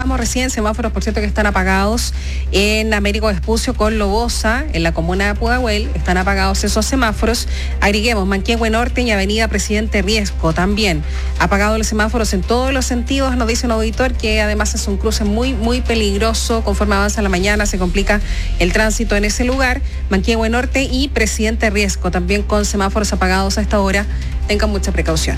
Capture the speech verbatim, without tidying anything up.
comentábamos recién, semáforos, por cierto, que están apagados en Américo Vespucio con Lobosa, en la comuna de Pudahuel, están apagados esos semáforos. Agreguemos Manquehue Norte y Avenida Presidente Riesco también. Apagados los semáforos en todos los sentidos, nos dice un auditor que además es un cruce muy, muy peligroso. Conforme avanza la mañana se complica el tránsito en ese lugar. Manquehue Norte y Presidente Riesco también con semáforos apagados a esta hora. Tengan mucha precaución.